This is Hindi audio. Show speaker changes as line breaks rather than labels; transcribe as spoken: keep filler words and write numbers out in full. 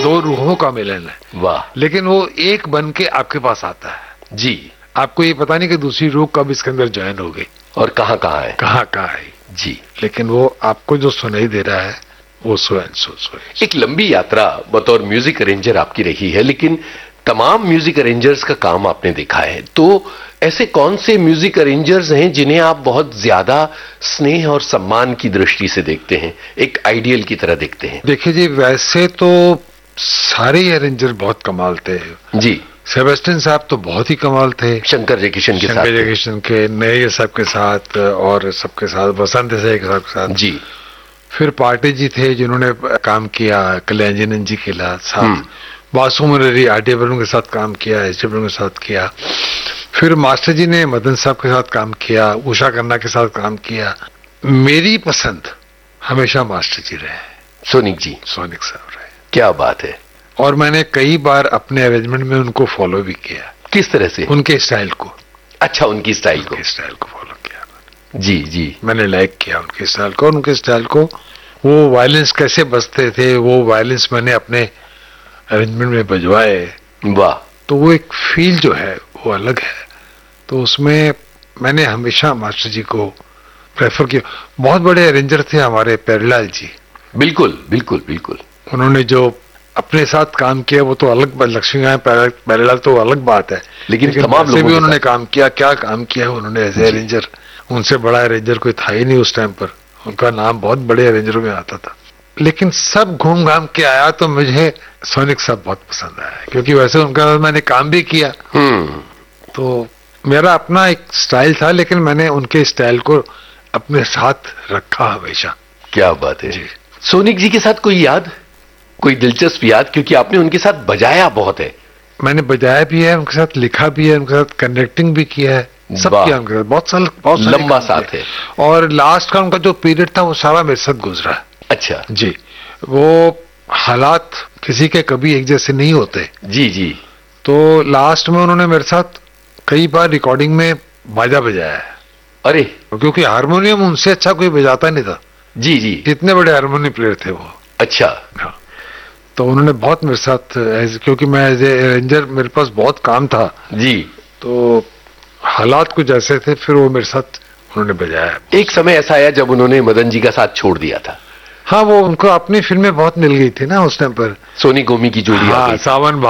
दो रूहों का मिलन है।
वाह।
लेकिन वो एक बन के आपके पास आता है
जी।
आपको ये पता नहीं कि दूसरी रूह कब इसके अंदर ज्वाइन हो गई
और कहाँ कहाँ है,
कहाँ कहाँ है
जी।
लेकिन वो आपको जो सुनाई दे रहा है वो सो एंड सो सो।
एक लंबी यात्रा बतौर म्यूजिक अरेंजर आपकी रही है, लेकिन तमाम म्यूजिक अरेंजर्स का काम आपने देखा है, तो ऐसे कौन से म्यूजिक अरेंजर्स हैं जिन्हें आप बहुत ज्यादा स्नेह और सम्मान की दृष्टि से देखते हैं, एक आइडियल की तरह देखते हैं?
देखिए जी, वैसे तो सारे अरेंजर बहुत कमाल थे
जी।
सेबेस्टियन साहब तो बहुत ही कमाल थे,
शंकर जयकिशन के साथ,
शंकर जयकिशन के, नए साहब के साथ और सबके साथ, वसंत देसाई के साथ
जी।
फिर पार्टी जी थे जिन्होंने काम किया कल्याणजीनंद जी के साथ, बासु मुरारी आर.डी. बर्मन के साथ काम किया, एस डी बर्मन के साथ किया। फिर मास्टर जी ने मदन साहब के साथ काम किया, उषा खन्ना के साथ काम किया। मेरी पसंद हमेशा मास्टर जी रहे,
सोनिक जी,
सोनिक साहब रहे।
क्या बात है।
और मैंने कई बार अपने अरेंजमेंट में उनको फॉलो भी किया।
किस तरह से?
उनके स्टाइल को।
अच्छा, उनकी स्टाइल को,
उनके स्टाइल को फॉलो किया
जी जी।
मैंने लाइक किया उनके स्टाइल को, उनके स्टाइल को। वो वायलेंस कैसे बजते थे, वो वायलेंस मैंने अपने अरेंजमेंट में बजवाए।
वाह।
तो वो एक फील जो है वो अलग है, तो उसमें मैंने हमेशा मास्टर जी को प्रेफर किया। बहुत बड़े अरेंजर थे हमारे प्यारेलाल जी।
बिल्कुल बिल्कुल बिल्कुल।
उन्होंने जो अपने साथ काम किया वो तो अलग, लक्ष्मी नारायण प्यारेलाल तो अलग बात है,
लेकिन,
लेकिन
तमाम लोगों
भी उन्होंने काम किया। क्या काम किया उन्होंने एज ए अरेंजर, उनसे बड़ा अरेंजर कोई था ही नहीं उस टाइम पर। उनका नाम बहुत बड़े अरेंजरों में आता था, लेकिन सब घूम घाम के आया तो मुझे सोनिक साहब बहुत पसंद आया, क्योंकि वैसे उनका मैंने काम भी किया। तो मेरा अपना एक स्टाइल था, लेकिन मैंने उनके स्टाइल को अपने साथ रखा हमेशा।
क्या बात है जी। सोनिक जी के साथ कोई याद, कोई दिलचस्प याद, क्योंकि आपने उनके साथ बजाया बहुत है।
मैंने बजाया भी है उनके साथ, लिखा भी है उनके साथ, कनेक्टिंग भी किया है, सब किया उनके साथ। बहुत साल, बहुत
लंबा साथ है।
और लास्ट का उनका जो पीरियड था वो सारा मेरे साथ गुजरा।
अच्छा
जी। वो हालात किसी के कभी एक जैसे नहीं होते।
जी जी।
तो लास्ट में उन्होंने मेरे साथ कई बार रिकॉर्डिंग में बाजा बजाया है।
अरे,
क्योंकि हारमोनियम उनसे अच्छा कोई बजाता नहीं था।
जी जी।
इतने बड़े हारमोनियम प्लेयर थे वो।
अच्छा।
हाँ। तो उन्होंने बहुत मेरे साथ, क्योंकि मैं एज ए अरेंजर मेरे पास बहुत काम था
जी,
तो हालात कुछ ऐसे थे, फिर वो मेरे साथ उन्होंने बजाया।
एक समय ऐसा आया जब उन्होंने मदन जी का साथ छोड़ दिया था।
हाँ, वो उनको अपनी फिल्में बहुत मिल गई थी ना उस टाइम पर,
सोनी गोमी की जोड़ी।
हाँ, सावन